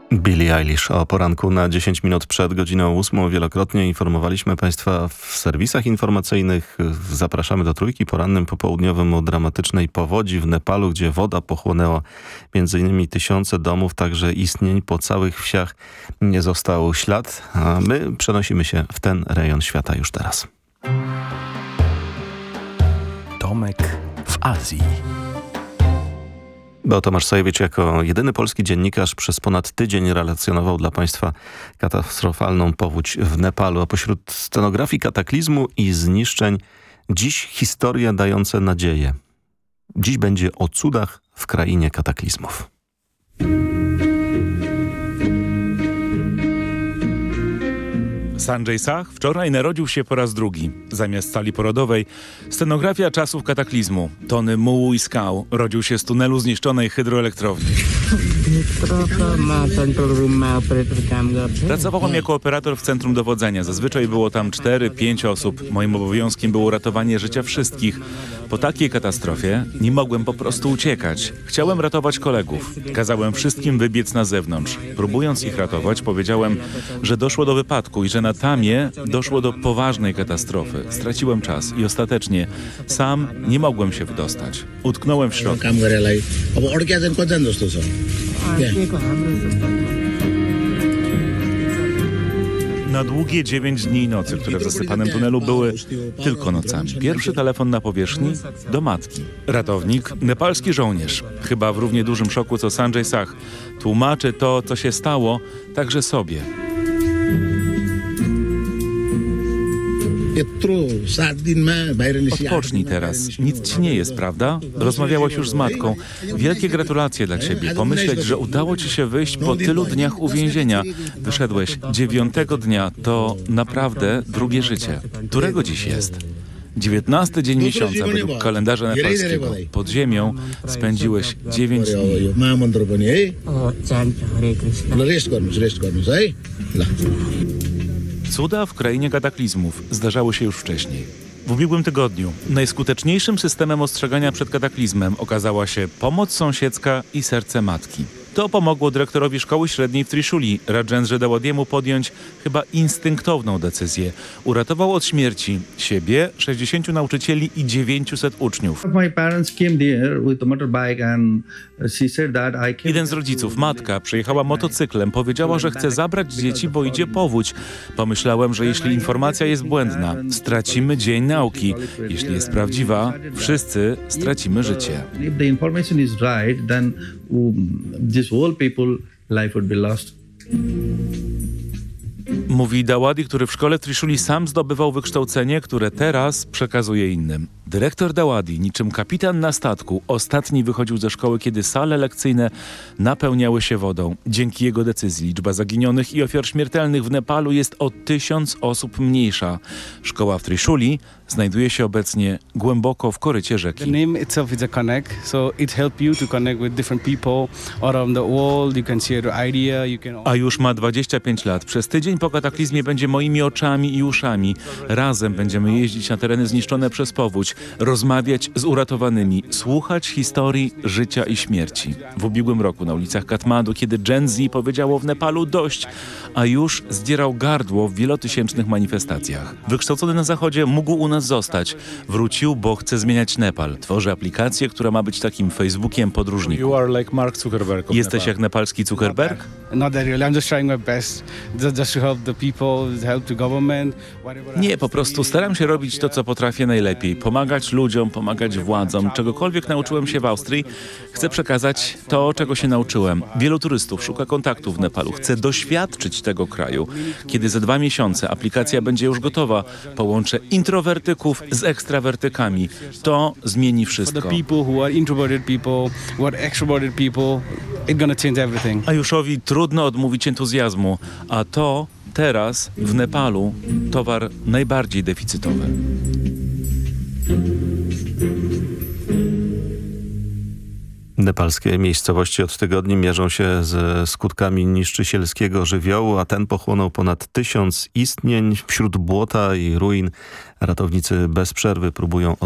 Billie Eilish o poranku na 10 minut przed godziną 8. Wielokrotnie informowaliśmy Państwa w serwisach informacyjnych. Zapraszamy do Trójki porannym, popołudniowym o dramatycznej powodzi w Nepalu, gdzie woda pochłonęła m.in. tysiące domów, także istnień po całych wsiach nie został ślad, a my przenosimy się w ten rejon świata już teraz. Tomek w Azji. Bo Tomasz Sajewicz jako jedyny polski dziennikarz przez ponad tydzień relacjonował dla Państwa katastrofalną powódź w Nepalu. A pośród scenografii kataklizmu i zniszczeń dziś historie dające nadzieję. Dziś będzie o cudach w krainie kataklizmów. Sanjay Sah wczoraj narodził się po raz drugi. Zamiast sali porodowej scenografia czasów kataklizmu. Tony mułu i skał rodził się z tunelu zniszczonej hydroelektrowni. Pracowałem jako operator w centrum dowodzenia. Zazwyczaj było tam 4-5 osób. Moim obowiązkiem było ratowanie życia wszystkich. Po takiej katastrofie nie mogłem po prostu uciekać. Chciałem ratować kolegów. Kazałem wszystkim wybiec na zewnątrz. Próbując ich ratować, powiedziałem, że doszło do wypadku i że na Tamie doszło do poważnej katastrofy. Straciłem czas i ostatecznie sam nie mogłem się wydostać. Utknąłem w środku. Na długie 9 dni i nocy, które w zasypanym tunelu były tylko nocami. Pierwszy telefon na powierzchni do matki. Ratownik, nepalski żołnierz, chyba w równie dużym szoku co Sanjay Sah, tłumaczy to, co się stało, także sobie. Odpocznij teraz. Nic ci nie jest, prawda? Rozmawiałaś już z matką. Wielkie gratulacje dla ciebie. Pomyśleć, że udało ci się wyjść po tylu dniach uwięzienia. Wyszedłeś 9 dnia. To naprawdę drugie życie. Którego dziś jest? 19 dzień miesiąca według kalendarza nepalskiego. Pod ziemią spędziłeś 9 dni. Cuda w krainie kataklizmów zdarzały się już wcześniej. W ubiegłym tygodniu najskuteczniejszym systemem ostrzegania przed kataklizmem okazała się pomoc sąsiedzka i serce matki. To pomogło dyrektorowi szkoły średniej w Trishuli, Rajendrze Dawadiemu, podjąć chyba instynktowną decyzję. Uratował od śmierci siebie, 60 nauczycieli i 900 uczniów. Jeden z rodziców, matka, przyjechała motocyklem, powiedziała, że chce zabrać dzieci, bo idzie powódź. Pomyślałem, że jeśli informacja jest błędna, stracimy dzień nauki. Jeśli jest prawdziwa, wszyscy stracimy życie. Mówi Dawadi, który w szkole w Trishuli sam zdobywał wykształcenie, które teraz przekazuje innym. Dyrektor Dawadi, niczym kapitan na statku, ostatni wychodził ze szkoły, kiedy sale lekcyjne napełniały się wodą. Dzięki jego decyzji liczba zaginionych i ofiar śmiertelnych w Nepalu jest o 1000 osób mniejsza. Szkoła w Trishuli znajduje się obecnie głęboko w korycie rzeki. The name itself is a connect, so it helps you to connect with different people around the world. You can share your idea, you can... A już ma 25 lat. Przez tydzień po kataklizmie będzie moimi oczami i uszami. Razem będziemy jeździć na tereny zniszczone przez powódź, rozmawiać z uratowanymi, słuchać historii życia i śmierci. W ubiegłym roku na ulicach Katmandu, kiedy Gen Z powiedziało w Nepalu dość, a już zdzierał gardło w wielotysięcznych manifestacjach. Wykształcony na zachodzie mógł u nas zostać. Wrócił, bo chce zmieniać Nepal. Tworzy aplikację, która ma być takim Facebookiem podróżników. Jesteś jak nepalski Zuckerberg? Not that really. I'm just trying my best just to help the people, help the government. Nie, po prostu staram się robić to, co potrafię najlepiej. Pomagać ludziom, pomagać władzom. Czegokolwiek nauczyłem się w Austrii, chcę przekazać to, czego się nauczyłem. Wielu turystów szuka kontaktów w Nepalu. Chcę doświadczyć tego kraju. Kiedy za 2 miesiące aplikacja będzie już gotowa, połączę introwertyków z ekstrawertykami. To zmieni wszystko. For the people who are introverted people, who are extroverted people, it's gonna change everything. Ajuszowi trudno odmówić entuzjazmu, a to teraz w Nepalu towar najbardziej deficytowy. Nepalskie miejscowości od tygodni mierzą się ze skutkami niszczycielskiego żywiołu, a ten pochłonął ponad 1000 istnień. Wśród błota i ruin ratownicy bez przerwy próbują